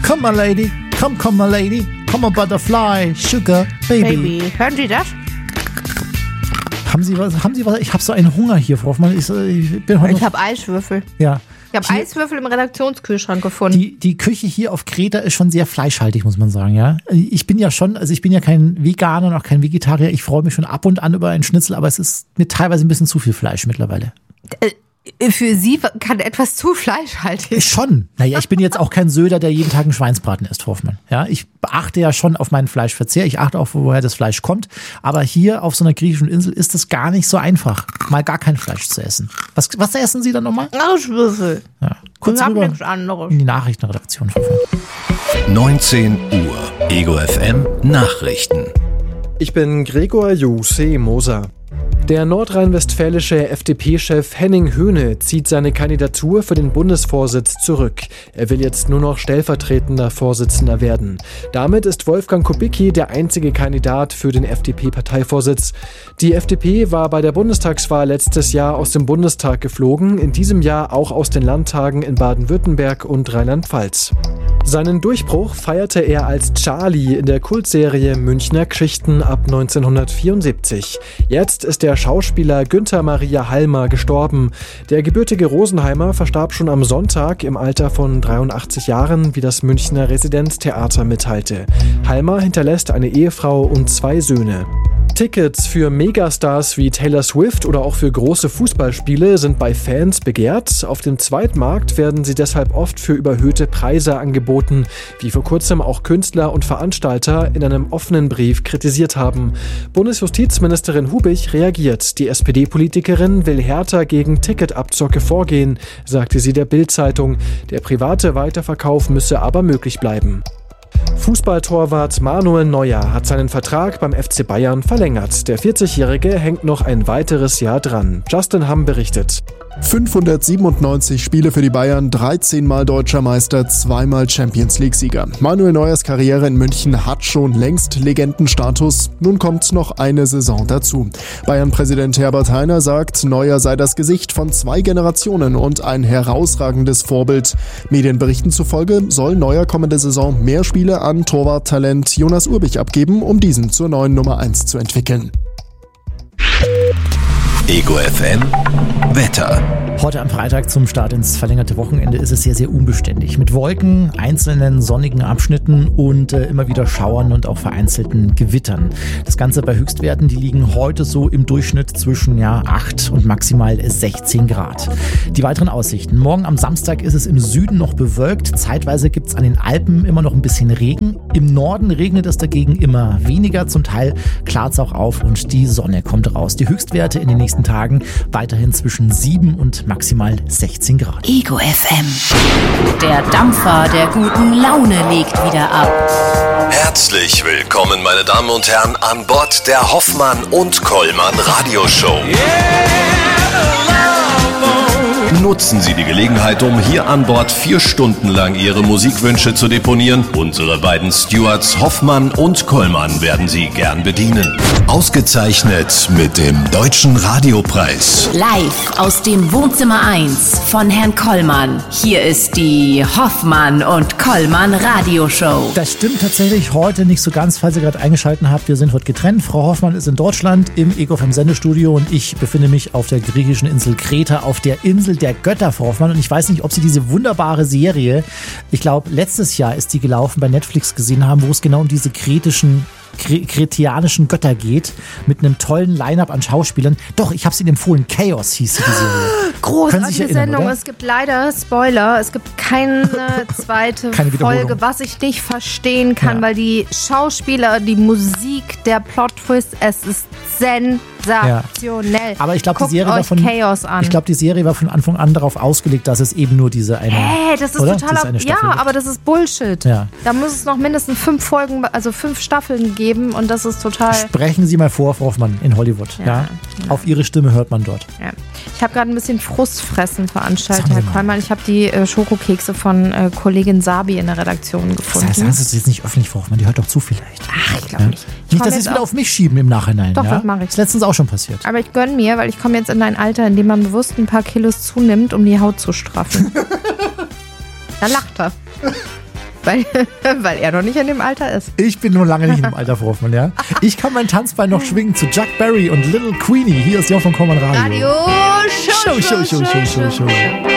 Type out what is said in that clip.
Come my lady, come my lady, come on butterfly, sugar baby. Hören Sie das? Haben Sie was? Ich habe so einen Hunger hier, Frau Hoffmann. Ich habe Eiswürfel. Ja. Ich habe Eiswürfel im Redaktionskühlschrank gefunden. Die Küche hier auf Kreta ist schon sehr fleischhaltig, muss man sagen, ja. Ich bin ja kein Veganer und auch kein Vegetarier. Ich freue mich schon ab und an über einen Schnitzel, aber es ist mir teilweise ein bisschen zu viel Fleisch mittlerweile. Für Sie kann etwas zu fleischhaltig. Schon. Naja, ich bin jetzt auch kein Söder, der jeden Tag einen Schweinsbraten isst, Frau Hoffmann. Ja, ich achte ja schon auf meinen Fleischverzehr. Ich achte auch, woher das Fleisch kommt. Aber hier auf so einer griechischen Insel ist es gar nicht so einfach, mal gar kein Fleisch zu essen. Was essen Sie dann nochmal? Eiswürfel. Ja, kurz rüber nichts anderes. In die Nachrichtenredaktion, Frau Hoffmann. 19 Uhr. Ego FM Nachrichten. Ich bin Gregor Jose Moser. Der nordrhein-westfälische FDP-Chef Henning Höhne zieht seine Kandidatur für den Bundesvorsitz zurück. Er will jetzt nur noch stellvertretender Vorsitzender werden. Damit ist Wolfgang Kubicki der einzige Kandidat für den FDP-Parteivorsitz. Die FDP war bei der Bundestagswahl letztes Jahr aus dem Bundestag geflogen, in diesem Jahr auch aus den Landtagen in Baden-Württemberg und Rheinland-Pfalz. Seinen Durchbruch feierte er als Charlie in der Kultserie Münchner Geschichten ab 1974. Jetzt ist der Schauspieler Günther Maria Halmer gestorben. Der gebürtige Rosenheimer verstarb schon am Sonntag im Alter von 83 Jahren, wie das Münchner Residenztheater mitteilte. Halmer hinterlässt eine Ehefrau und 2 Söhne. Tickets für Megastars wie Taylor Swift oder auch für große Fußballspiele sind bei Fans begehrt. Auf dem Zweitmarkt werden sie deshalb oft für überhöhte Preise angeboten, wie vor kurzem auch Künstler und Veranstalter in einem offenen Brief kritisiert haben. Bundesjustizministerin Hubich reagiert. Die SPD-Politikerin will härter gegen Ticketabzocke vorgehen, sagte sie der Bild-Zeitung. Der private Weiterverkauf müsse aber möglich bleiben. Fußballtorwart Manuel Neuer hat seinen Vertrag beim FC Bayern verlängert. Der 40-Jährige hängt noch ein weiteres Jahr dran. Justin Hamm berichtet. 597 Spiele für die Bayern, 13-mal Deutscher Meister, 2-mal Champions-League-Sieger. Manuel Neuers Karriere in München hat schon längst Legendenstatus. Nun kommt noch eine Saison dazu. Bayern-Präsident Herbert Hainer sagt, Neuer sei das Gesicht von 2 Generationen und ein herausragendes Vorbild. Medienberichten zufolge soll Neuer kommende Saison mehr Spiele an Torwarttalent Jonas Urbich abgeben, um diesen zur neuen Nummer 1 zu entwickeln. Ego FM Wetter. Heute am Freitag zum Start ins verlängerte Wochenende ist es sehr, sehr unbeständig. Mit Wolken, einzelnen sonnigen Abschnitten und immer wieder Schauern und auch vereinzelten Gewittern. Das Ganze bei Höchstwerten, die liegen heute so im Durchschnitt zwischen 8 und maximal 16 Grad. Die weiteren Aussichten. Morgen am Samstag ist es im Süden noch bewölkt. Zeitweise gibt es an den Alpen immer noch ein bisschen Regen. Im Norden regnet es dagegen immer weniger. Zum Teil klart es auch auf und die Sonne kommt raus. Die Höchstwerte in den nächsten Tagen weiterhin zwischen 7 und maximal 16 Grad. Ego FM. Der Dampfer der guten Laune legt wieder ab. Herzlich willkommen, meine Damen und Herren, an Bord der Hoffmann und Kollmann Radioshow. Nutzen Sie die Gelegenheit, um hier an Bord 4 Stunden lang Ihre Musikwünsche zu deponieren. Unsere beiden Stewards Hoffmann und Kollmann werden Sie gern bedienen. Ausgezeichnet mit dem Deutschen Radiopreis. Live aus dem Wohnzimmer 1 von Herrn Kollmann. Hier ist die Hoffmann und Kollmann Radioshow. Das stimmt tatsächlich heute nicht so ganz, falls ihr gerade eingeschaltet habt. Wir sind heute getrennt. Frau Hoffmann ist in Deutschland im Ego FM Sendestudio und ich befinde mich auf der griechischen Insel Kreta, auf der Insel der Götter, Frau Hoffmann. Und ich weiß nicht, ob Sie diese wunderbare Serie, ich glaube, letztes Jahr ist die gelaufen, bei Netflix gesehen haben, wo es genau um diese kretianischen Götter geht, mit einem tollen Line-Up an Schauspielern. Doch, ich habe es Ihnen empfohlen. Chaos hieß die Serie. Großartige Sendung. Oder? Es gibt leider, Spoiler, es gibt keine zweite Folge, was ich nicht verstehen kann, weil die Schauspieler, die Musik, der Plot-Twist, es ist sensationell. Aber ich glaube, die Serie war von Anfang an darauf ausgelegt, dass es eben nur diese eine. Das ist total. Ja, aber das ist Bullshit. Ja. Da muss es noch mindestens 5 Folgen, also 5 Staffeln geben und das ist total. Sprechen Sie mal vor, Frau Hoffmann, in Hollywood. Ja. Auf Ihre Stimme hört man dort. Ja. Ich habe gerade ein bisschen Frustfressen veranstaltet, Herr Kollmann. Ich habe die Schokokekse von Kollegin Sabi in der Redaktion gefunden. Das heißt, das ist jetzt nicht öffentlich, Frau Hoffmann. Die hört doch zu vielleicht. Ach, ich glaube nicht. Nicht, dass Sie es wieder auf mich schieben im Nachhinein. Doch, das mache ich. Das ist letztens auch schon passiert. Aber ich gönne mir, weil ich komme jetzt in ein Alter, in dem man bewusst ein paar Kilos zunimmt, um die Haut zu straffen. Da lacht er. Weil er noch nicht in dem Alter ist. Ich bin nur lange nicht in dem Alter, Frau Hoffmann, ja. Ich kann mein Tanzbein noch schwingen zu Chuck Berry und Little Queenie. Hier ist Jochen von Kollmann Radio. Radio Show.